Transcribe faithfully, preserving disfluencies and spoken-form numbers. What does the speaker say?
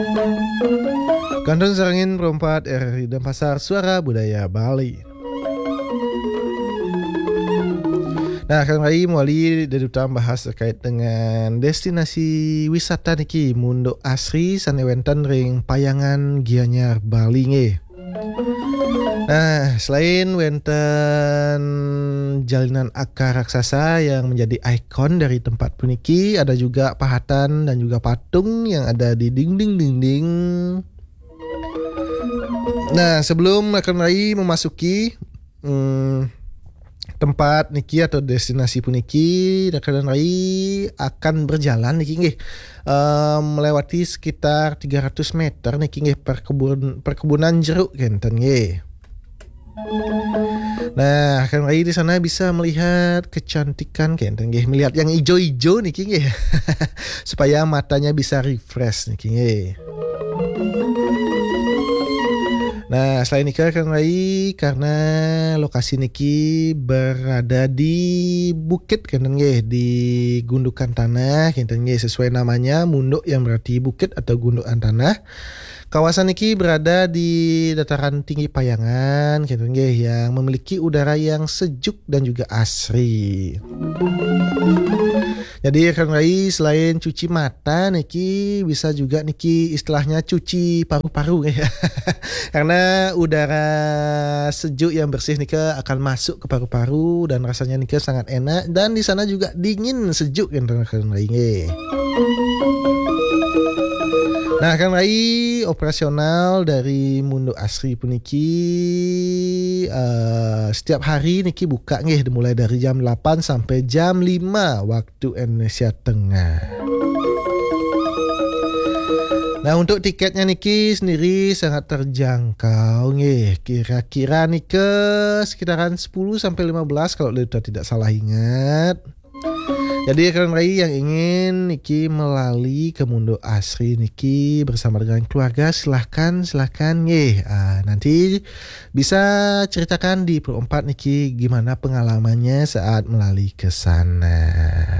Kanton Serangin Perempat R R I Denpasar, Suara Budaya Bali. Nah, kan rai muali dari utama bahas terkait dengan destinasi wisata niki Mundo Asri sanewenten ring Payangan Gianyar Bali nge. Nah, selain wenten jalinan akar raksasa yang menjadi ikon dari tempat puniki, ada juga pahatan dan juga patung yang ada di dinding-dinding. Nah, sebelum akan rai memasuki hmm, tempat niki atau destinasi puniki, akan rai akan berjalan niki nggih um, melewati sekitar tiga ratus meter niki nggih perkebun perkebunan jeruk genten nggih. Nah, kan rai di sana bisa melihat kecantikan genten nggih, melihat yang ijo-ijo niki nggih. Supaya matanya bisa refresh niki nggih. Nah, selain itu kan rai karena lokasi niki berada di bukit kan nggih, di gundukan tanah kan nggih, sesuai namanya Munduk yang berarti bukit atau gundukan tanah. Kawasan niki berada di dataran tinggi Payangan kan nggih, yang memiliki udara yang sejuk dan juga asri. Jadi kan rai selain cuci mata niki bisa juga niki istilahnya cuci paru-paru ya. Karena udara sejuk yang bersih nika akan masuk ke paru-paru dan rasanya nika sangat enak, dan di sana juga dingin sejuk kan rai. Nah, kan rai operasional dari Mundo Asri puniki uh, setiap hari niki buka nggih dimulai dari jam delapan sampai jam lima waktu Indonesia Tengah. Nah, untuk tiketnya niki sendiri sangat terjangkau nggih. Kira-kira niki sekitaran sepuluh sampai lima belas kalau sudah tidak salah ingat. Jadi kalian rai yang ingin niki melalui ke Mundo Asri niki bersama dengan keluarga, silahkan silahkan nggih. Ah, nanti bisa ceritakan di Perempat niki gimana pengalamannya saat melalui ke sana.